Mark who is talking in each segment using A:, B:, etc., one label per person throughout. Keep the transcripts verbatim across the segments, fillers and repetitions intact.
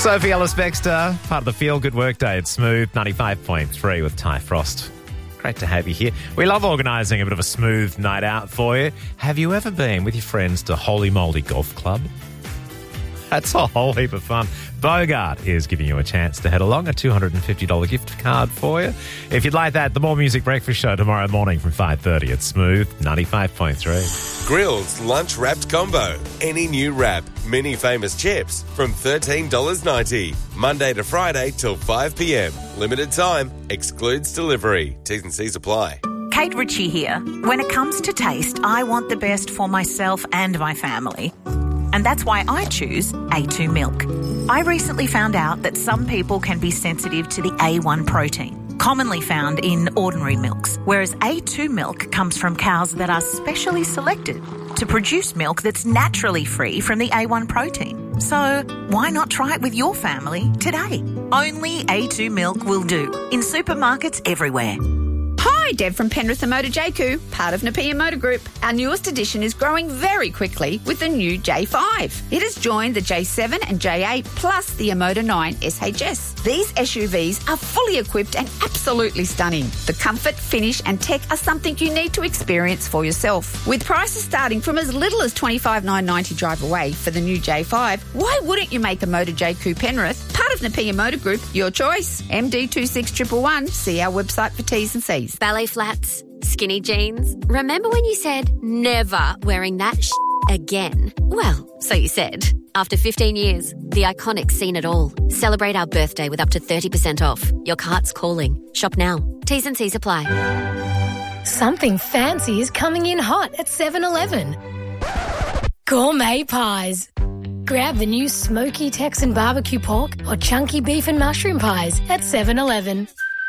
A: Sophie Ellis-Bextor, part of the Feel Good Workday at Smooth ninety-five point three with Ty Frost. Great to have you here. We love organising a bit of a smooth night out for you. Have you ever been with your friends to Holy Mouldy Golf Club? That's a whole heap of fun. Bogart is giving you a chance to head along, a two hundred fifty dollars gift card for you. If you'd like that, the More Music Breakfast Show tomorrow morning from five thirty at Smooth ninety-five point three.
B: Grill's Lunch Wrapped Combo. Any new wrap, mini famous chips from thirteen dollars ninety. Monday to Friday till five p.m. Limited time. Excludes delivery. T's and C's apply.
C: Kate Ritchie here. When it comes to taste, I want the best for myself and my family. And that's why I choose A two milk. I recently found out that some people can be sensitive to the A one protein, commonly found in ordinary milks, whereas A two milk comes from cows that are specially selected to produce milk that's naturally free from the A one protein. So why not try it with your family today? Only A two milk will do, in supermarkets everywhere.
D: Hi, Deb from Penrith Emotor J Q, part of Napier Motor Group. Our newest edition is growing very quickly with the new J five. It has joined the J seven and J eight plus the Emotor nine S H S. These S U Vs are fully equipped and absolutely stunning. The comfort, finish and tech are something you need to experience for yourself. With prices starting from as little as twenty-five thousand nine hundred ninety dollars drive away for the new J five, why wouldn't you make a Motor J Q Penrith, part of Napier Motor Group, your choice? M D two six one one one. See our website for T's and C's.
E: Ballet flats, skinny jeans. Remember when you said never wearing that sh- again? Well, so you said. After fifteen years, the iconic seen it all. Celebrate our birthday with up to thirty percent off. Your cart's calling. Shop now. T's and C's apply.
F: Something fancy is coming in hot at seven eleven. Gourmet pies. Grab the new smoky Texan barbecue pork or chunky beef and mushroom pies at seven eleven.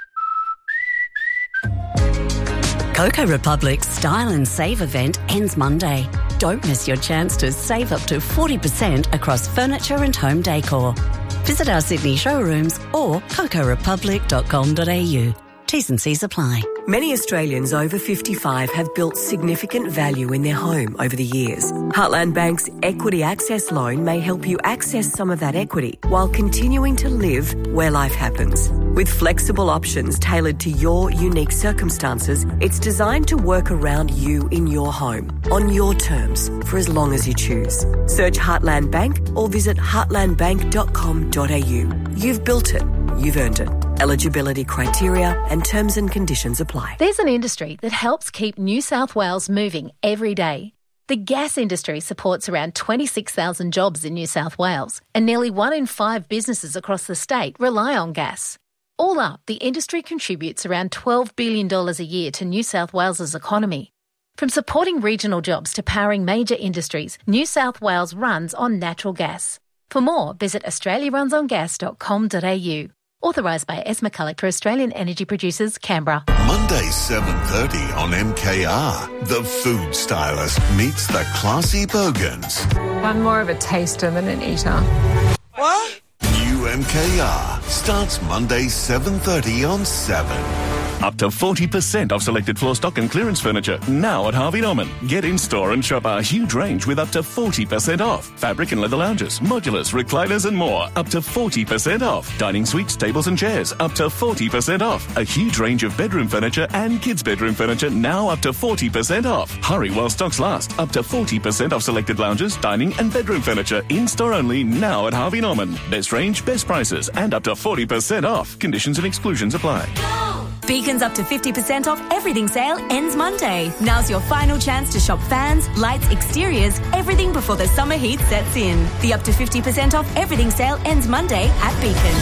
G: Coco Republic's Style and Save event ends Monday. Don't miss your chance to save up to forty percent across furniture and home decor. Visit our Sydney showrooms or coco republic dot com dot a u. T's and C's apply.
H: Many Australians over fifty-five have built significant value in their home over the years. Heartland Bank's Equity Access Loan may help you access some of that equity while continuing to live where life happens. With flexible options tailored to your unique circumstances, it's designed to work around you in your home, on your terms, for as long as you choose. Search Heartland Bank or visit heartland bank dot com dot a u. You've built it. You've earned it. Eligibility criteria and terms and conditions apply.
F: There's an industry that helps keep New South Wales moving every day. The gas industry supports around twenty-six thousand jobs in New South Wales, and nearly one in five businesses across the state rely on gas. All up, the industry contributes around twelve billion dollars a year to New South Wales's economy. From supporting regional jobs to powering major industries, New South Wales runs on natural gas. For more, visit australia runs on gas dot com dot a u. Authorised by S. McCulloch for Australian Energy Producers, Canberra.
I: Monday, seven thirty on M K R. The food stylist meets the classy Bogans.
J: I'm more of a taster than an eater.
I: What? New M K R starts Monday, seven thirty on seven.
K: Up to forty percent off selected floor stock and clearance furniture now at Harvey Norman. Get in store and shop our huge range with up to forty percent off. Fabric and leather lounges, modulars, recliners and more. Up to forty percent off. Dining suites, tables and chairs. Up to forty percent off. A huge range of bedroom furniture and kids' bedroom furniture now up to forty percent off. Hurry while stocks last. Up to forty percent off selected lounges, dining and bedroom furniture. In store only now at Harvey Norman. Best range, best prices and up to forty percent off. Conditions and exclusions apply.
L: Beacon's up to fifty percent off everything sale ends Monday. Now's your final chance to shop fans, lights, exteriors, everything before the summer heat sets in. The up to fifty percent off everything sale ends Monday at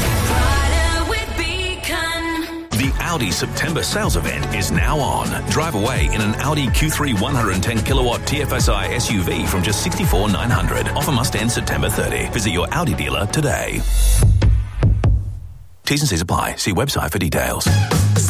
L: Beacon.
M: The Audi September sales event is now on. Drive away in an Audi Q three one hundred ten kilowatt T F S I S U V from just sixty-four thousand nine hundred dollars. Offer must end September thirtieth. Visit your Audi dealer today. T's and C's apply. See website for details.